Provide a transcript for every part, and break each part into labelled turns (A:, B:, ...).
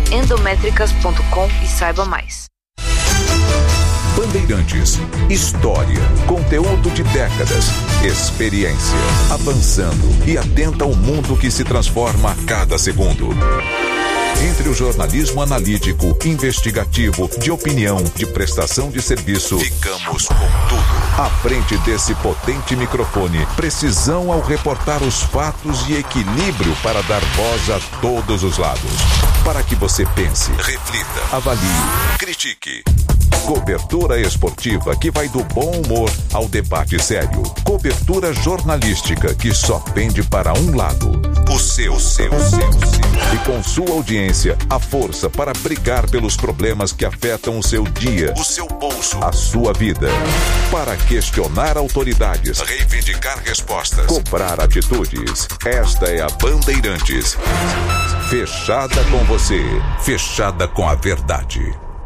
A: endométricas.com e saiba mais.
B: Bandeirantes, história, conteúdo de décadas, experiência, avançando e atenta ao mundo que se transforma a cada segundo. Entre o jornalismo analítico, investigativo, de opinião, de prestação de serviço, ficamos com tudo. À frente desse potente microfone, precisão ao reportar os fatos e equilíbrio para dar voz a todos os lados. Para que você pense, reflita, avalie, critique. Cobertura esportiva que vai do bom humor ao debate sério. Cobertura jornalística que só pende para um lado. O seu. E com sua audiência, a força para brigar pelos problemas que afetam o seu dia, o seu bolso, a sua vida. Para questionar autoridades, reivindicar respostas, cobrar atitudes. Esta é a Bandeirantes. Fechada com você, fechada com a verdade.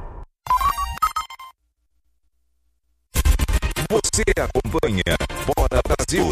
B: Você acompanha Bora Brasil.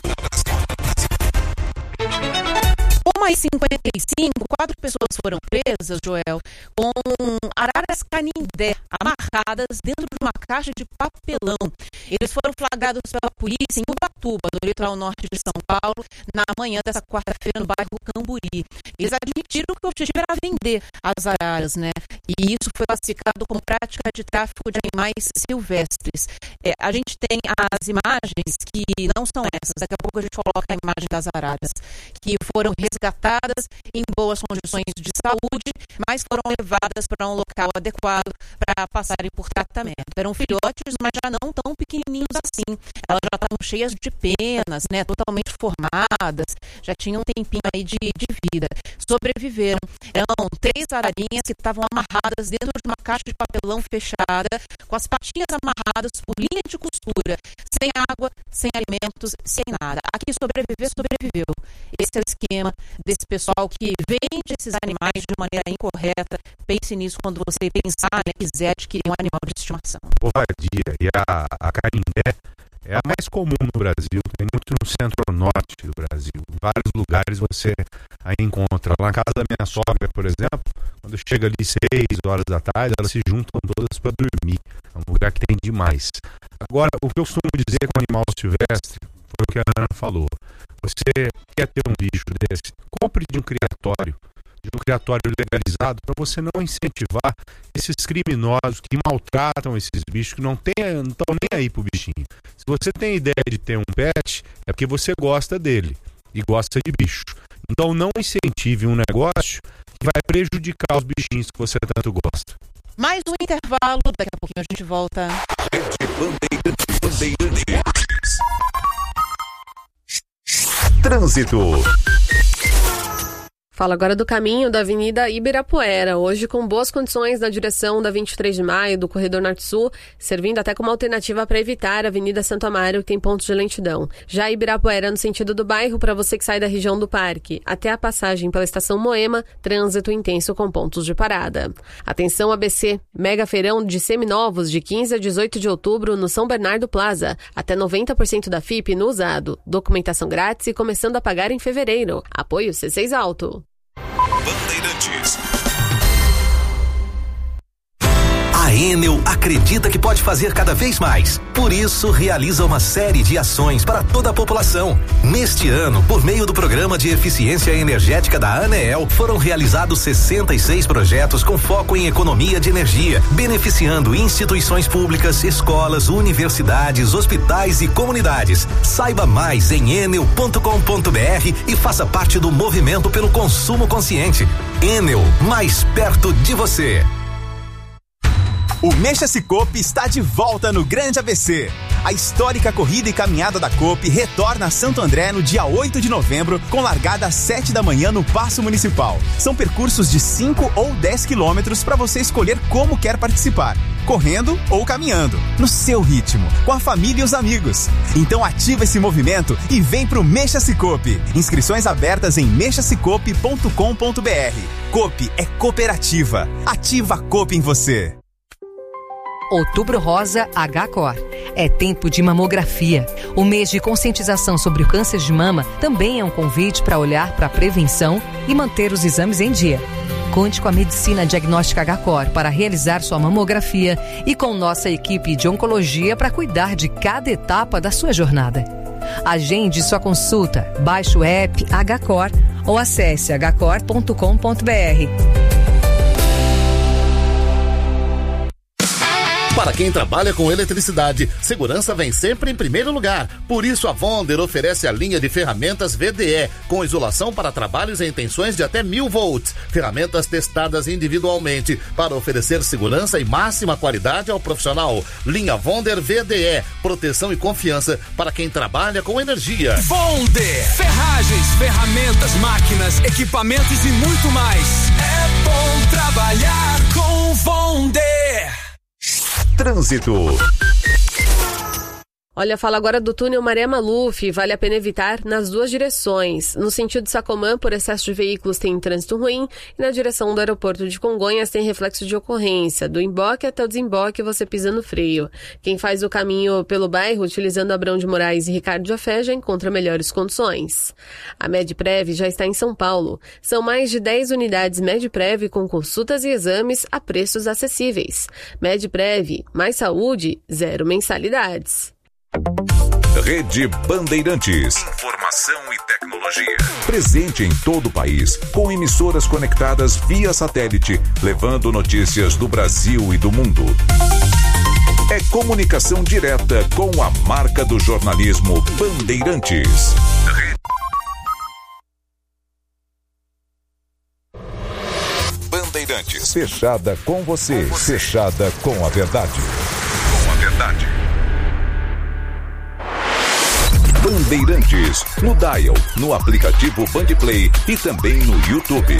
C: 1h55, 4 pessoas foram presas, Joel, com araras canindé amarradas dentro de uma caixa de papelão. Eles foram flagrados pela polícia em Ubatuba, no litoral norte de São Paulo, na manhã dessa quarta-feira, no bairro Camburi. Eles admitiram que o objetivo era vender as araras, né? E isso foi classificado como prática de tráfico de animais silvestres. A gente tem as imagens que não são essas, daqui a pouco a gente coloca a imagem das araras, que foram resgatadas em boas condições de saúde, mas foram levadas para um local adequado para passarem por tratamento. Eram filhotes, mas já não tão pequenininhos assim. Elas já estavam cheias de penas, né, totalmente formadas, já tinham um tempinho aí de vida. Sobreviveram. Eram 3 ararinhas que estavam amarradas dentro de uma caixa de papelão fechada, com as patinhas amarradas por linha de costura, sem água, sem alimentos, sem nada. Aqui sobreviveu. Esse é o esquema desse pessoal que vende esses animais de maneira incorreta. Pense nisso quando você pensar, né, quiser adquirir um animal de estimação.
D: Covardia. E a canindé é a mais comum no Brasil, tem muito no centro-norte do Brasil. Em vários lugares você a encontra. Lá na casa da minha sogra, por exemplo, quando chega ali 6 horas da tarde, elas se juntam todas para dormir. É um lugar que tem demais. Agora, o que eu costumo dizer com animal silvestre foi o que a Ana falou. Você quer ter um bicho desse, compre de um criatório legalizado, para você não incentivar esses criminosos que maltratam esses bichos, que não estão nem aí pro bichinho. Se você tem ideia de ter um pet, é porque você gosta dele e gosta de bicho. Então não incentive um negócio que vai prejudicar os bichinhos que você tanto gosta.
C: Mais um intervalo, daqui a pouquinho a gente volta.
B: Bandeirantes. Trânsito.
E: Fala agora do caminho da Avenida Ibirapuera, hoje com boas condições na direção da 23 de maio, do Corredor Norte-Sul, servindo até como alternativa para evitar a Avenida Santo Amaro, que tem pontos de lentidão. Já Ibirapuera, no sentido do bairro, para você que sai da região do Parque, até a passagem pela Estação Moema, trânsito intenso com pontos de parada. Atenção ABC, mega feirão de seminovos de 15 a 18 de outubro no São Bernardo Plaza, até 90% da FIP no usado, documentação grátis e começando a pagar em fevereiro. Apoio C6 Alto.
B: Bandeirantes.
F: A Enel acredita que pode fazer cada vez mais. Por isso, realiza uma série de ações para toda a população. Neste ano, por meio do Programa de Eficiência Energética da ANEEL, foram realizados 66 projetos com foco em economia de energia, beneficiando instituições públicas, escolas, universidades, hospitais e comunidades. Saiba mais em enel.com.br e faça parte do movimento pelo consumo consciente. Enel, mais perto de você.
G: O Mexa-se Coop está de volta no Grande ABC. A histórica corrida e caminhada da Coop retorna a Santo André no dia 8 de novembro, com largada às 7 da manhã no Paço Municipal. São percursos de 5 ou 10 quilômetros para você escolher como quer participar, correndo ou caminhando, no seu ritmo, com a família e os amigos. Então ativa esse movimento e vem pro Mexa-se Coop. Inscrições abertas em mexasecoop.com.br. Coop é cooperativa. Ativa a Coop em você.
H: Outubro Rosa HCOR. É tempo de mamografia. O mês de conscientização sobre o câncer de mama também é um convite para olhar para a prevenção e manter os exames em dia. Conte com a medicina diagnóstica HCOR para realizar sua mamografia e com nossa equipe de oncologia para cuidar de cada etapa da sua jornada. Agende sua consulta, baixe o app HCOR ou acesse hcor.com.br.
A: Para quem trabalha com eletricidade, segurança vem sempre em primeiro lugar. Por isso, a Wonder oferece a linha de ferramentas VDE, com isolação para trabalhos em tensões de até 1000 volts. Ferramentas testadas individualmente para oferecer segurança e máxima qualidade ao profissional. Linha Wonder VDE, proteção e confiança para quem trabalha com energia.
I: Wonder, ferragens, ferramentas, máquinas, equipamentos e muito mais. É bom trabalhar com Wonder.
B: Trânsito.
E: Olha, fala agora do túnel Maré Maluf, vale a pena evitar nas duas direções. No sentido de Sacomã, por excesso de veículos, tem trânsito ruim, e na direção do aeroporto de Congonhas tem reflexo de ocorrência. Do emboque até o desemboque, você pisa no freio. Quem faz o caminho pelo bairro, utilizando Abrão de Moraes e Ricardo de Afé, já encontra melhores condições. A Medprev já está em São Paulo. São mais de 10 unidades Medprev com consultas e exames a preços acessíveis. Medprev, mais saúde, 0 mensalidades.
B: Rede Bandeirantes. Informação e tecnologia. Presente em todo o país, com emissoras conectadas via satélite, levando notícias do Brasil e do mundo. É comunicação direta com a marca do jornalismo Bandeirantes. Bandeirantes. Fechada com você. Fechada com a verdade. Com a verdade. Bandeirantes, no Dial, no aplicativo Bandplay e também no YouTube.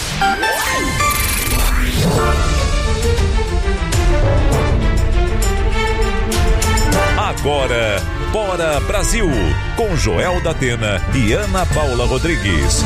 B: Agora, Bora Brasil, com Joel da Atena e Ana Paula Rodrigues.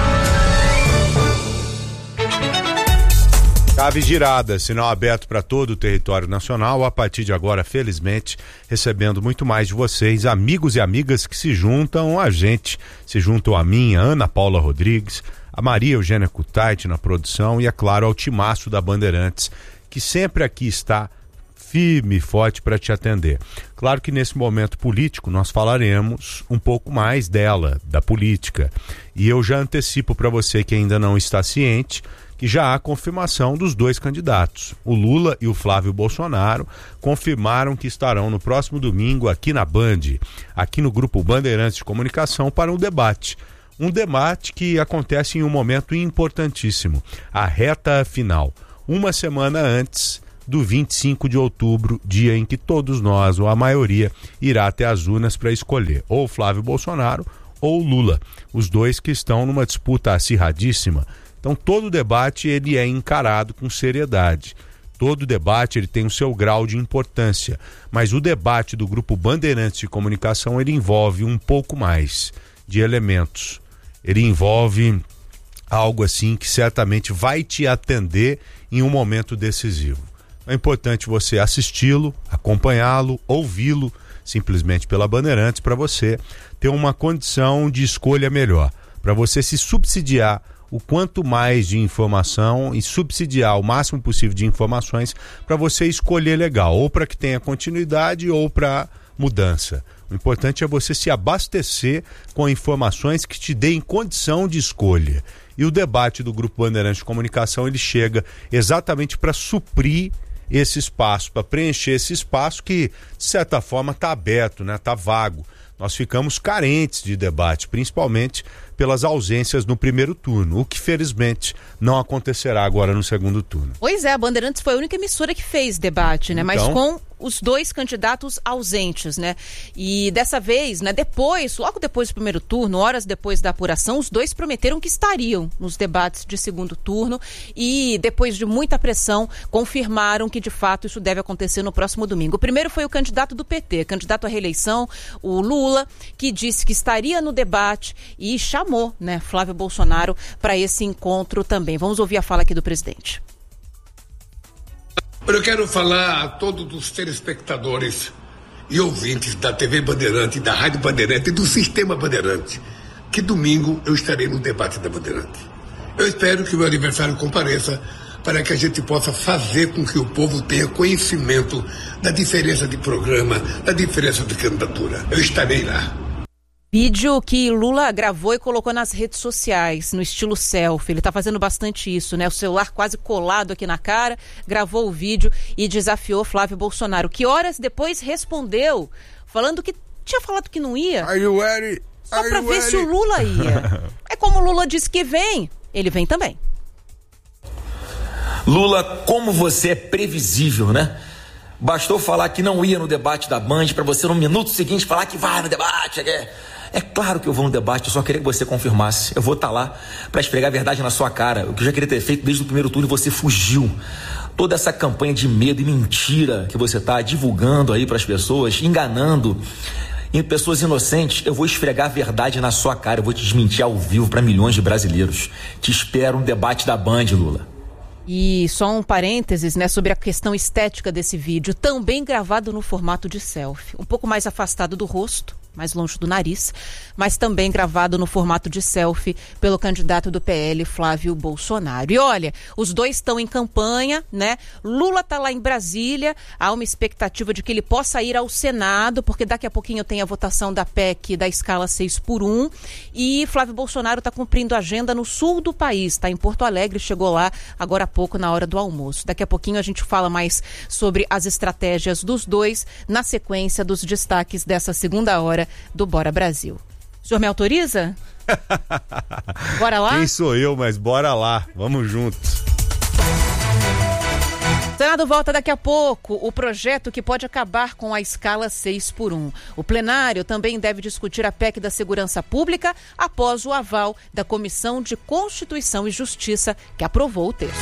D: Chave girada, sinal aberto para todo o território nacional, a partir de agora, felizmente, recebendo muito mais de vocês, amigos e amigas que se juntam a gente, se juntam a mim, a Ana Paula Rodrigues, a Maria Eugênia Kutaiti na produção e, é claro, ao timaço da Bandeirantes, que sempre aqui está firme e forte para te atender. Claro que nesse momento político nós falaremos um pouco mais dela, da política, e eu já antecipo para você que ainda não está ciente que já há confirmação dos dois candidatos. O Lula e o Flávio Bolsonaro confirmaram que estarão no próximo domingo aqui na Band, aqui no Grupo Bandeirantes de Comunicação, para um debate. Um debate que acontece em um momento importantíssimo, a reta final, uma semana antes do 25 de outubro, dia em que todos nós, ou a maioria, irá até as urnas para escolher ou o Flávio Bolsonaro ou o Lula, os dois que estão numa disputa acirradíssima. Então todo debate ele é encarado com seriedade. Todo debate ele tem o seu grau de importância. Mas o debate do Grupo Bandeirantes de Comunicação ele envolve um pouco mais de elementos. Ele envolve algo assim que certamente vai te atender em um momento decisivo. É importante você assisti-lo, acompanhá-lo, ouvi-lo simplesmente pela Bandeirantes para você ter uma condição de escolha melhor, para você se subsidiar o quanto mais de informação e subsidiar o máximo possível de informações para você escolher legal, ou para que tenha continuidade ou para mudança. O importante é você se abastecer com informações que te deem condição de escolha. E o debate do Grupo Bandeirantes de Comunicação ele chega exatamente para suprir esse espaço, para preencher esse espaço que, de certa forma, está aberto, né? Está vago. Nós ficamos carentes de debate, principalmente pelas ausências no primeiro turno, o que felizmente não acontecerá agora no segundo turno.
C: Pois é, a Bandeirantes foi a única emissora que fez debate, né?
D: Então,
C: mas com os dois candidatos ausentes, né? E dessa vez, né, logo depois do primeiro turno, horas depois da apuração, os dois prometeram que estariam nos debates de segundo turno e, depois de muita pressão, confirmaram que, de fato, isso deve acontecer no próximo domingo. O primeiro foi o candidato do PT, candidato à reeleição, o Lula, que disse que estaria no debate e chamou, né, Flávio Bolsonaro para esse encontro também. Vamos ouvir a fala aqui do presidente.
J: Eu quero falar a todos os telespectadores e ouvintes da TV Bandeirante, da Rádio Bandeirante e do Sistema Bandeirante, que domingo eu estarei no debate da Bandeirante. Eu espero que o meu aniversário compareça para que a gente possa fazer com que o povo tenha conhecimento da diferença de programa, da diferença de candidatura. Eu estarei lá.
C: Vídeo que Lula gravou e colocou nas redes sociais, no estilo selfie. Ele tá fazendo bastante isso, né? O celular quase colado aqui na cara, gravou o vídeo e desafiou Flávio Bolsonaro, que horas depois respondeu, falando que tinha falado que não ia.
D: Are you ready?
C: Só pra ver se o Lula ia. É como o Lula disse que vem, ele vem também.
K: Lula, como você é previsível, né? Bastou falar que não ia no debate da Band para você no minuto seguinte falar que vai no debate. É claro que eu vou no debate, eu só queria que você confirmasse. Eu vou estar lá para esfregar a verdade na sua cara. O que eu já queria ter feito desde o primeiro turno e você fugiu. Toda essa campanha de medo e mentira que você está divulgando aí para as pessoas, enganando em pessoas inocentes, eu vou esfregar a verdade na sua cara. Eu vou te desmentir ao vivo para milhões de brasileiros. Te espero no debate da Band, Lula.
C: E só um parênteses, né, sobre a questão estética desse vídeo, também gravado no formato de selfie, um pouco mais afastado do rosto, mais longe do nariz, mas também gravado no formato de selfie pelo candidato do PL, Flávio Bolsonaro. E olha, os dois estão em campanha, né? Lula está lá em Brasília, há uma expectativa de que ele possa ir ao Senado, porque daqui a pouquinho tem a votação da PEC da escala 6x1, e Flávio Bolsonaro está cumprindo agenda no sul do país, está em Porto Alegre, chegou lá agora há pouco na hora do almoço. Daqui a pouquinho a gente fala mais sobre as estratégias dos dois na sequência dos destaques dessa segunda hora do Bora Brasil. O senhor me autoriza? Bora lá?
D: Quem sou eu, mas bora lá. Vamos juntos.
C: O Senado volta daqui a pouco. O projeto que pode acabar com a escala 6x1. O plenário também deve discutir a PEC da Segurança Pública após o aval da Comissão de Constituição e Justiça, que aprovou o texto.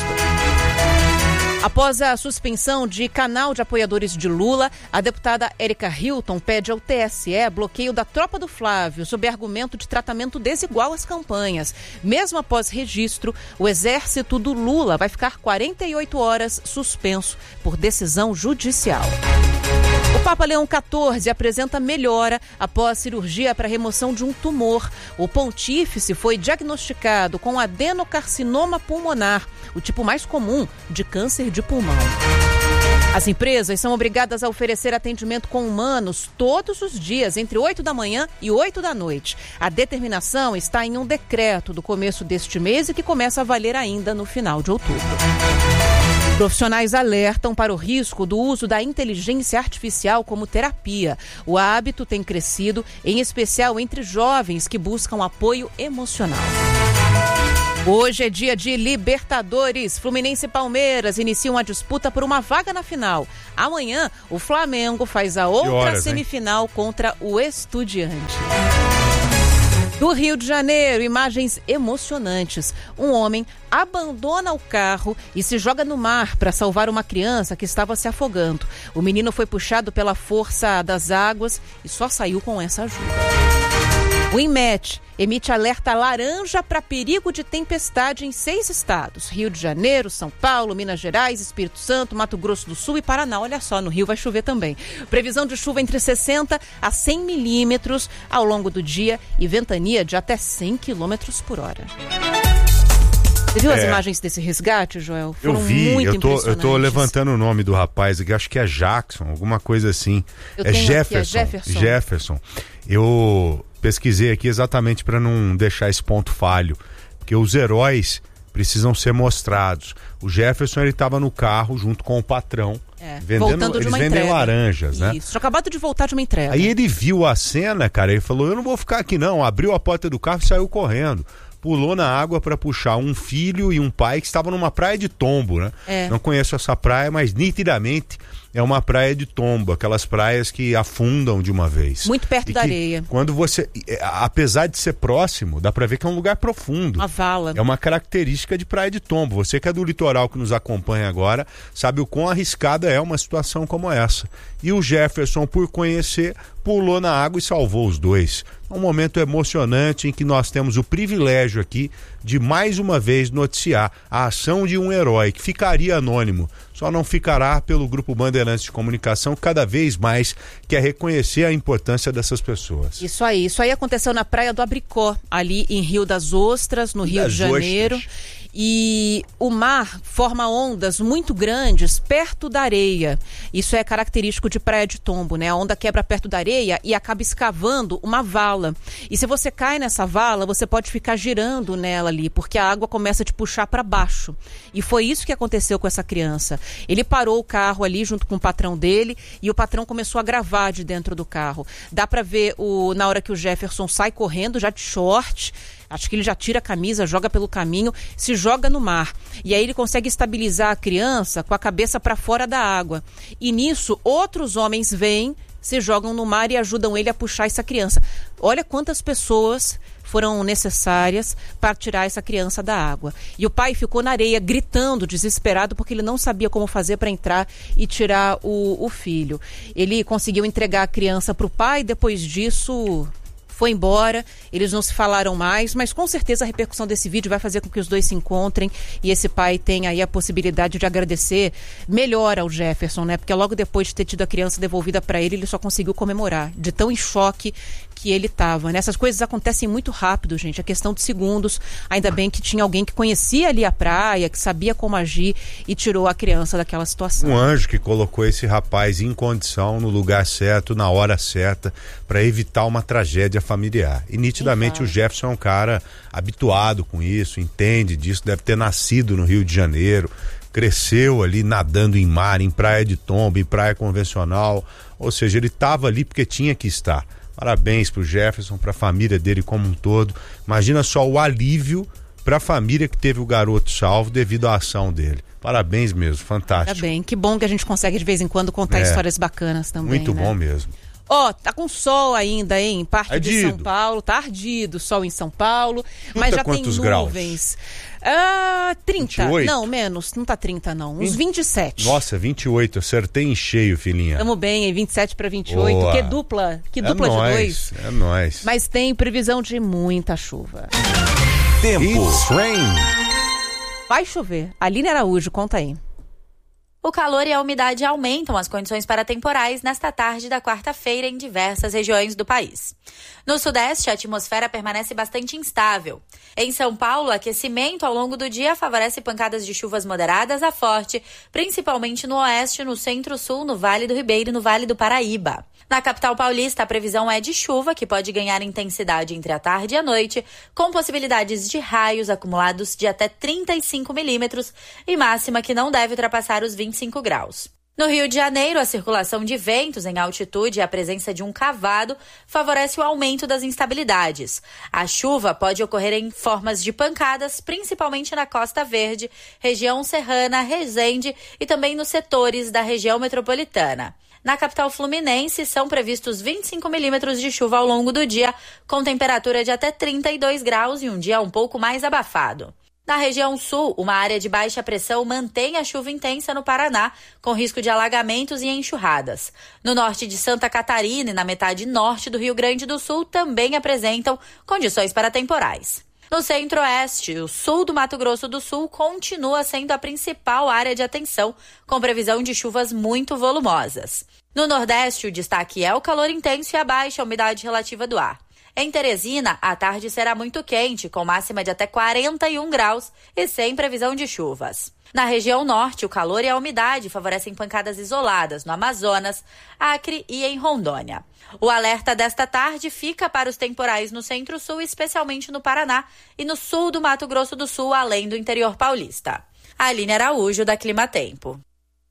C: Após a suspensão de canal de apoiadores de Lula, a deputada Érica Hilton pede ao TSE bloqueio da tropa do Flávio sob argumento de tratamento desigual às campanhas. Mesmo após registro, o exército do Lula vai ficar 48 horas suspenso por decisão judicial. O Papa Leão XIV apresenta melhora após cirurgia para remoção de um tumor. O pontífice foi diagnosticado com adenocarcinoma pulmonar, o tipo mais comum de câncer de pulmão. As empresas são obrigadas a oferecer atendimento com humanos todos os dias, entre 8 da manhã e 8 da noite. A determinação está em um decreto do começo deste mês e que começa a valer ainda no final de outubro. Profissionais alertam para o risco do uso da inteligência artificial como terapia. O hábito tem crescido, em especial entre jovens que buscam apoio emocional. Hoje é dia de Libertadores. Fluminense e Palmeiras iniciam a disputa por uma vaga na final. Amanhã, o Flamengo faz a outra semifinal contra o Estudiante. Do Rio de Janeiro, imagens emocionantes. Um homem abandona o carro e se joga no mar para salvar uma criança que estava se afogando. O menino foi puxado pela força das águas e só saiu com essa ajuda. O INMET emite alerta laranja para perigo de tempestade em 6 estados. Rio de Janeiro, São Paulo, Minas Gerais, Espírito Santo, Mato Grosso do Sul e Paraná. Olha só, no Rio vai chover também. Previsão de chuva entre 60 a 100 milímetros ao longo do dia e ventania de até 100 quilômetros por hora. Você viu as imagens desse resgate, Joel? Foram
D: eu vi,
C: muito
D: eu tô levantando o nome do rapaz aqui, acho que é Jackson, alguma coisa assim. Jefferson. Eu pesquisei aqui exatamente para não deixar esse ponto falho, porque os heróis precisam ser mostrados. O Jefferson, ele estava no carro junto com o patrão,
C: voltando de uma entrega.
D: Vendem laranjas, né?
C: Isso, tinha acabado de voltar de uma entrega.
D: Aí ele viu a cena, cara, ele falou, eu não vou ficar aqui não, abriu a porta do carro e saiu correndo. Pulou na água para puxar um filho e um pai que estavam numa praia de tombo, né? Não conheço essa praia, mas nitidamente é uma praia de tombo, aquelas praias que afundam de uma vez.
C: Muito perto da areia.
D: Quando você, apesar de ser próximo, dá para ver que é um lugar profundo.
C: Uma vala.
D: É uma característica de praia de tombo. Você que é do litoral que nos acompanha agora, sabe o quão arriscada é uma situação como essa. E o Jefferson, por conhecer, pulou na água e salvou os dois. Um momento emocionante em que nós temos o privilégio aqui de mais uma vez noticiar a ação de um herói que ficaria anônimo, só não ficará pelo Grupo Bandeirantes canais de comunicação cada vez mais quer reconhecer a importância dessas pessoas.
C: Isso aí aconteceu na Praia do Abricó, ali em Rio das Ostras, no Rio de Janeiro. E o mar forma ondas muito grandes perto da areia. Isso é característico de Praia de Tombo, né? A onda quebra perto da areia e acaba escavando uma vala. E se você cai nessa vala, você pode ficar girando nela ali, porque a água começa a te puxar para baixo. E foi isso que aconteceu com essa criança. Ele parou o carro ali junto com o patrão dele e o patrão começou a gravar de dentro do carro. Dá para ver na hora que o Jefferson sai correndo, já de short. Acho que ele já tira a camisa, joga pelo caminho, se joga no mar. E aí ele consegue estabilizar a criança com a cabeça para fora da água. E nisso, outros homens vêm, se jogam no mar e ajudam ele a puxar essa criança. Olha quantas pessoas foram necessárias para tirar essa criança da água. E o pai ficou na areia gritando, desesperado, porque ele não sabia como fazer para entrar e tirar o filho. Ele conseguiu entregar a criança para o pai, depois disso foi embora, eles não se falaram mais, mas com certeza a repercussão desse vídeo vai fazer com que os dois se encontrem e esse pai tenha aí a possibilidade de agradecer melhor ao Jefferson, né? Porque logo depois de ter tido a criança devolvida para ele só conseguiu comemorar, de tão em choque que ele estava, né? Essas coisas acontecem muito rápido, gente, é questão de segundos. Ainda bem que tinha alguém que conhecia ali a praia, que sabia como agir e tirou a criança daquela situação.
D: Um anjo que colocou esse rapaz em condição, no lugar certo, na hora certa, para evitar uma tragédia familiar. E nitidamente o Jefferson é um cara habituado com isso, entende disso, deve ter nascido no Rio de Janeiro, cresceu ali nadando em mar, em praia de Tombo, em praia convencional, ou seja, ele estava ali porque tinha que estar. Parabéns pro Jefferson, pra família dele como um todo. Imagina só o alívio pra família que teve o garoto salvo devido à ação dele. Parabéns mesmo, fantástico.
C: Tá bem, que bom que a gente consegue de vez em quando contar histórias bacanas também.
D: Muito
C: né?
D: bom mesmo.
C: Tá com sol ainda, hein? Parte de São Paulo, tá ardido, sol em São Paulo, mas já tem nuvens. 30, 28? Não, menos, não tá 30 não, uns 27.
D: Nossa, 28, acertei em cheio, filhinha.
C: Tamo bem, hein? 27 para 28, boa. Que dupla de dois.
D: É nóis.
C: Mas tem previsão de muita chuva.
B: Tempo.
C: Vai chover. Aline Araújo, conta aí.
L: O calor e a umidade aumentam as condições para temporais nesta tarde da quarta-feira em diversas regiões do país. No sudeste, a atmosfera permanece bastante instável. Em São Paulo, o aquecimento ao longo do dia favorece pancadas de chuvas moderadas a forte, principalmente no oeste, no centro-sul, no Vale do Ribeira e no Vale do Paraíba. Na capital paulista, a previsão é de chuva, que pode ganhar intensidade entre a tarde e a noite, com possibilidades de raios acumulados de até 35 milímetros e máxima que não deve ultrapassar os 25 graus. No Rio de Janeiro, a circulação de ventos em altitude e a presença de um cavado favorece o aumento das instabilidades. A chuva pode ocorrer em formas de pancadas, principalmente na Costa Verde, região serrana, Resende e também nos setores da região metropolitana. Na capital fluminense, são previstos 25 milímetros de chuva ao longo do dia, com temperatura de até 32 graus e um dia um pouco mais abafado. Na região sul, uma área de baixa pressão mantém a chuva intensa no Paraná, com risco de alagamentos e enxurradas. No norte de Santa Catarina e na metade norte do Rio Grande do Sul também apresentam condições para temporais. No centro-oeste, o sul do Mato Grosso do Sul continua sendo a principal área de atenção, com previsão de chuvas muito volumosas. No nordeste, o destaque é o calor intenso e a baixa umidade relativa do ar. Em Teresina, a tarde será muito quente, com máxima de até 41 graus e sem previsão de chuvas. Na região norte, o calor e a umidade favorecem pancadas isoladas no Amazonas, Acre e em Rondônia. O alerta desta tarde fica para os temporais no centro-sul, especialmente no Paraná e no sul do Mato Grosso do Sul, além do interior paulista. Aline Araújo, da Climatempo.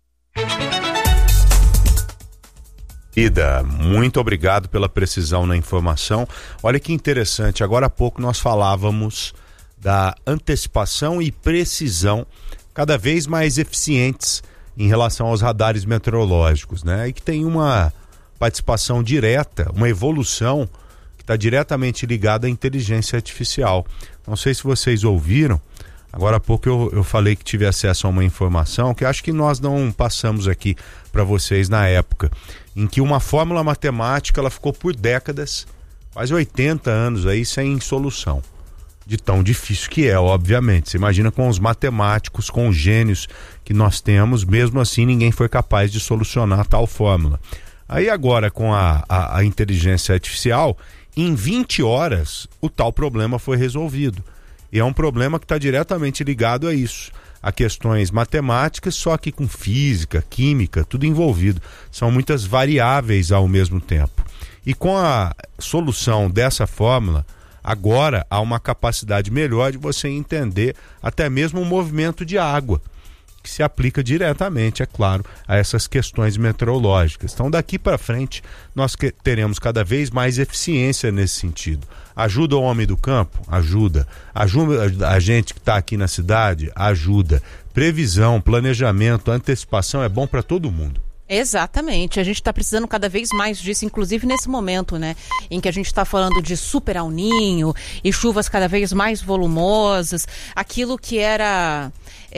D: Ida, muito obrigado pela precisão na informação. Olha que interessante, agora há pouco nós falávamos da antecipação e precisão cada vez mais eficientes em relação aos radares meteorológicos, né? E que tem uma participação direta, uma evolução que está diretamente ligada à inteligência artificial. Não sei se vocês ouviram, agora há pouco eu falei que tive acesso a uma informação que acho que nós não passamos aqui para vocês na época, em que uma fórmula matemática ela ficou por décadas, quase 80 anos aí sem solução. de tão difícil que é, obviamente. Você imagina com os matemáticos, com os gênios que nós temos, mesmo assim ninguém foi capaz de solucionar tal fórmula. Aí agora com a inteligência artificial, em 20 horas o tal problema foi resolvido. E é um problema que está diretamente ligado a isso, a questões matemáticas, só que com física, química, tudo envolvido. São muitas variáveis ao mesmo tempo. E com a solução dessa fórmula, agora há uma capacidade melhor de você entender até mesmo o movimento de água, que se aplica diretamente, é claro, a essas questões meteorológicas. Então, daqui para frente, nós teremos cada vez mais eficiência nesse sentido. Ajuda o homem do campo? Ajuda. Ajuda a gente que está aqui na cidade? Ajuda. Previsão, planejamento, antecipação é bom para todo mundo.
C: Exatamente, a gente está precisando cada vez mais disso, inclusive nesse momento, né, em que a gente está falando de super El Niño e chuvas cada vez mais volumosas, aquilo que era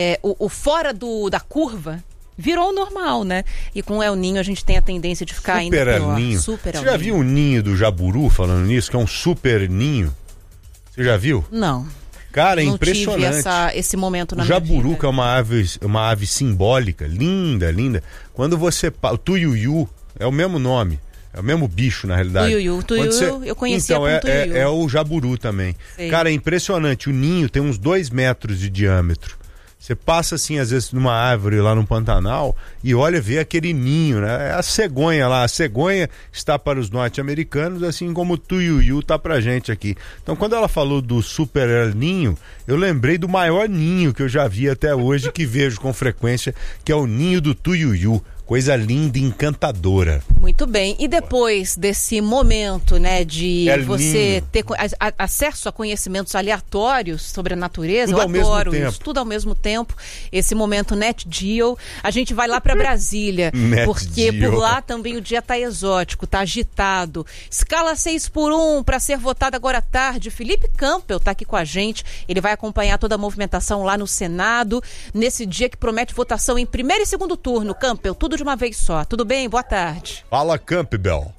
C: o fora da curva virou normal, né? E com o El Niño a gente tem a tendência de ficar ainda pior.
D: Super El Niño. Você já viu o ninho do jaburu, falando nisso, que é um super ninho? Você já viu?
C: Não.
D: Cara, é impressionante.
C: Esse momento na
D: minha vida. O jaburu, que é uma ave simbólica, linda, linda. Quando você... O tuiuiu é o mesmo nome. É o mesmo bicho, na realidade.
C: Tuiuiu, eu conhecia
D: então, é o jaburu também. Sei. Cara, é impressionante. O ninho tem uns 2 metros de diâmetro. Você passa assim, às vezes, numa árvore lá no Pantanal e olha, vê aquele ninho, né? É a cegonha lá. A cegonha está para os norte-americanos, assim como o tuiuiu está pra gente aqui. Então, quando ela falou do super El Niño, eu lembrei do maior ninho que eu já vi até hoje, que vejo com frequência, que é o ninho do tuiuiu. Coisa linda e encantadora.
C: Muito bem. E depois desse momento, né, de você ter acesso a conhecimentos aleatórios sobre a natureza, eu adoro isso, tudo ao mesmo tempo. Esse momento Net Geo, a gente vai lá para Brasília, porque por lá também o dia tá exótico, tá agitado. Escala 6x1 para ser votado agora à tarde. Felipe Campbell tá aqui com a gente. Ele vai acompanhar toda a movimentação lá no Senado, nesse dia que promete votação em primeiro e segundo turno. Campbell, tudo de uma vez só. Tudo bem? Boa tarde.
D: Fala, Campbell.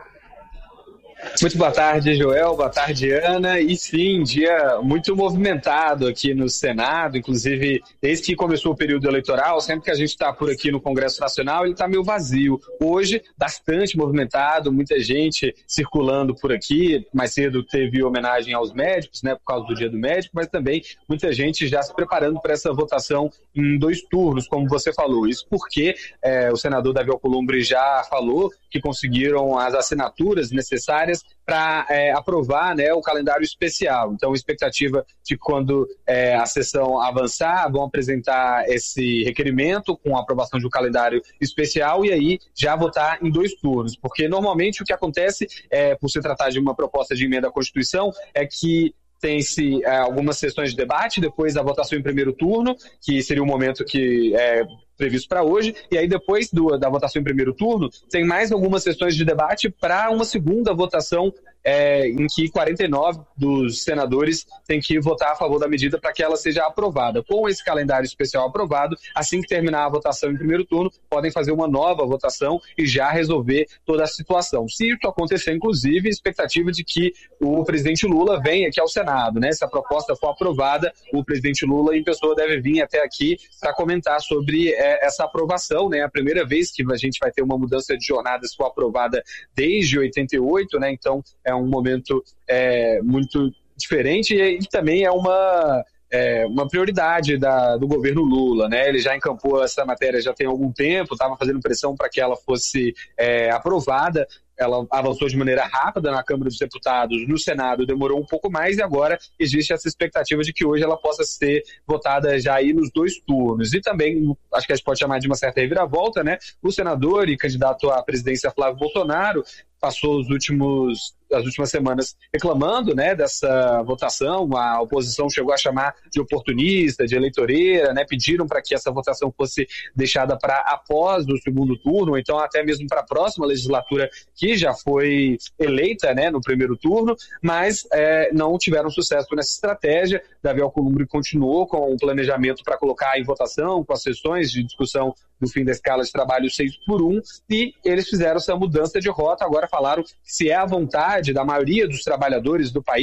M: Muito boa tarde, Joel. Boa tarde, Ana. E sim, dia muito movimentado aqui no Senado. Inclusive, desde que começou o período eleitoral, sempre que a gente está por aqui no Congresso Nacional, ele está meio vazio. Hoje, bastante movimentado, muita gente circulando por aqui. Mais cedo teve homenagem aos médicos, né, por causa do Dia do Médico, mas também muita gente já se preparando para essa votação em 2 turnos, como você falou. Isso porque o senador Davi Alcolumbre já falou que conseguiram as assinaturas necessárias para aprovar, né, o calendário especial. Então, a expectativa de quando a sessão avançar, vão apresentar esse requerimento com a aprovação de um calendário especial e aí já votar em 2 turnos. Porque, normalmente, o que acontece, por se tratar de uma proposta de emenda à Constituição, é que tem-se algumas sessões de debate, depois a votação em primeiro turno, que seria o momento que previsto para hoje, e aí depois da votação em primeiro turno, tem mais algumas sessões de debate para uma segunda votação em que 49 dos senadores têm que votar a favor da medida para que ela seja aprovada. Com esse calendário especial aprovado, assim que terminar a votação em primeiro turno, podem fazer uma nova votação e já resolver toda a situação. Se isso acontecer, inclusive, a expectativa de que o presidente Lula venha aqui ao Senado, né? Se a proposta for aprovada, o presidente Lula em pessoa deve vir até aqui para comentar sobre essa aprovação, né? A primeira vez que a gente vai ter uma mudança de jornada se for aprovada desde 88, né? Então é um momento muito diferente e também é uma prioridade do governo Lula, né? Ele já encampou essa matéria já tem algum tempo, estava fazendo pressão para que ela fosse aprovada. Ela avançou de maneira rápida na Câmara dos Deputados, no Senado demorou um pouco mais e agora existe essa expectativa de que hoje ela possa ser votada já aí nos 2 turnos. E também, acho que a gente pode chamar de uma certa reviravolta, né? O senador e candidato à presidência Flávio Bolsonaro passou as últimas semanas reclamando, né, dessa votação. A oposição chegou a chamar de oportunista, de eleitoreira, né, pediram para que essa votação fosse deixada para após o segundo turno, ou então até mesmo para a próxima legislatura que já foi eleita, né, no primeiro turno, mas não tiveram sucesso nessa estratégia. Davi Alcolumbre continuou com o planejamento para colocar em votação, com as sessões de discussão do fim da escala de trabalho 6x1, e eles fizeram essa mudança de rota. Agora falaram que se é a vontade da maioria dos trabalhadores do país,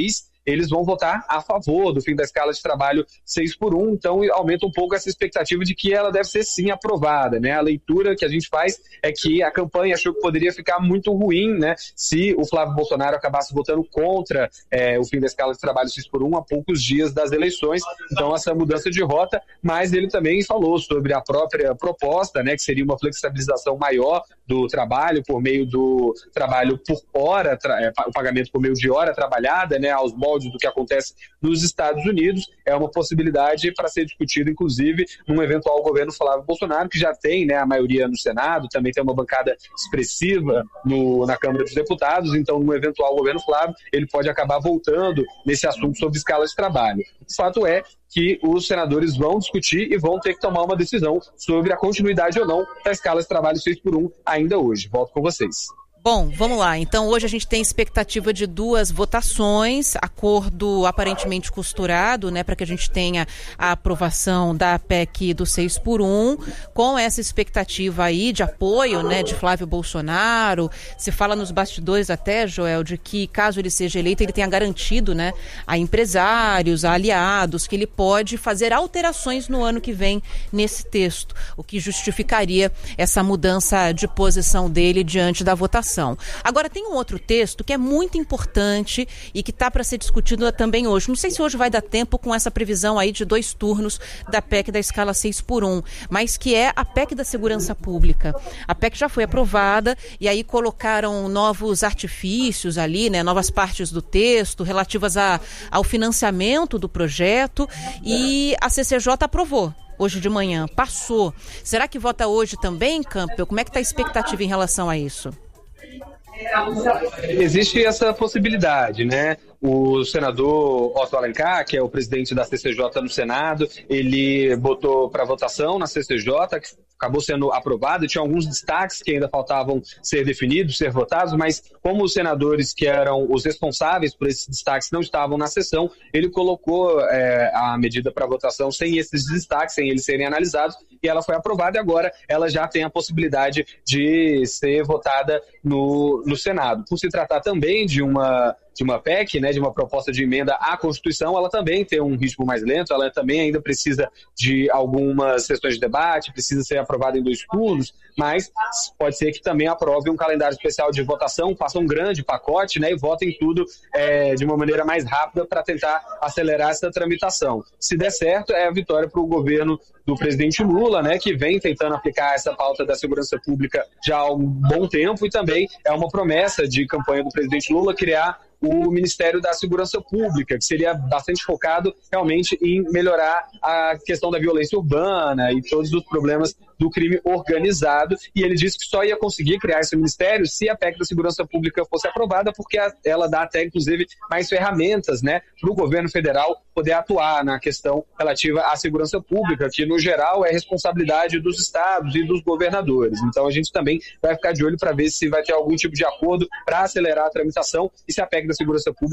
M: eles vão votar a favor do fim da escala de trabalho 6x1, então aumenta um pouco essa expectativa de que ela deve ser sim aprovada, né? A leitura que a gente faz é que a campanha achou que poderia ficar muito ruim, né, se o Flávio Bolsonaro acabasse votando contra o fim da escala de trabalho 6x1 a poucos dias das eleições, então essa mudança de rota, mas ele também falou sobre a própria proposta, né, que seria uma flexibilização maior do trabalho por meio do trabalho por hora, o pagamento por meio de hora trabalhada, né, aos moldes do que acontece nos Estados Unidos, é uma possibilidade para ser discutido, inclusive, num eventual governo Flávio Bolsonaro, que já tem, né, a maioria no Senado, também tem uma bancada expressiva na Câmara dos Deputados, então, num eventual governo Flávio, ele pode acabar voltando nesse assunto sobre escala de trabalho. O fato é que os senadores vão discutir e vão ter que tomar uma decisão sobre a continuidade ou não da escala de trabalho 6x1 ainda hoje. Volto com vocês.
C: Bom, vamos lá. Então, hoje a gente tem expectativa de 2 votações, acordo aparentemente costurado, né, para que a gente tenha a aprovação da PEC do 6x1, com essa expectativa aí de apoio, né, de Flávio Bolsonaro. Se fala nos bastidores até, Joel, de que caso ele seja eleito, ele tenha garantido, né, a empresários, a aliados, que ele pode fazer alterações no ano que vem nesse texto, o que justificaria essa mudança de posição dele diante da votação. Agora, tem um outro texto que é muito importante e que está para ser discutido também hoje. Não sei se hoje vai dar tempo com essa previsão aí de 2 turnos da PEC da escala 6x1, mas que é a PEC da Segurança Pública. A PEC já foi aprovada e aí colocaram novos artifícios ali, né, novas partes do texto relativas ao financiamento do projeto, e a CCJ aprovou. Hoje de manhã, passou. Será que vota hoje também, Campbell? Como é que está a expectativa em relação a isso?
M: Existe essa possibilidade, né? O senador Otto Alencar, que é o presidente da CCJ no Senado, ele botou para votação na CCJ, que acabou sendo aprovado, tinha alguns destaques que ainda faltavam ser definidos, ser votados, mas como os senadores que eram os responsáveis por esses destaques não estavam na sessão, ele colocou a medida para votação sem esses destaques, sem eles serem analisados, e ela foi aprovada e agora ela já tem a possibilidade de ser votada no Senado. Por se tratar também de uma PEC, né, de uma proposta de emenda à Constituição, ela também tem um ritmo mais lento, ela também ainda precisa de algumas sessões de debate, precisa ser aprovada em 2 turnos, mas pode ser que também aprove um calendário especial de votação, faça um grande pacote, né, e votem tudo de uma maneira mais rápida para tentar acelerar essa tramitação. Se der certo, é a vitória para o governo do presidente Lula, né, que vem tentando aplicar essa pauta da segurança pública já há um bom tempo, e também é uma promessa de campanha do presidente Lula criar o Ministério da Segurança Pública, que seria bastante focado realmente em melhorar a questão da violência urbana e todos os problemas do crime organizado, e ele disse que só ia conseguir criar esse ministério se a PEC da Segurança Pública fosse aprovada, porque ela dá até, inclusive, mais ferramentas, né, para o governo federal poder atuar na questão relativa à segurança pública, que, no geral, é responsabilidade dos estados e dos governadores. Então, a gente também vai ficar de olho para ver se vai ter algum tipo de acordo para acelerar a tramitação e se a PEC da Segurança Pública